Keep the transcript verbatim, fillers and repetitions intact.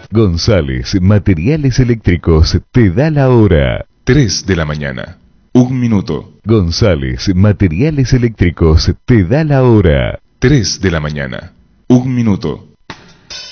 González Materiales Eléctricos te da la hora. tres de la mañana. Un minuto. González Materiales Eléctricos te da la hora. tres de la mañana. Un minuto.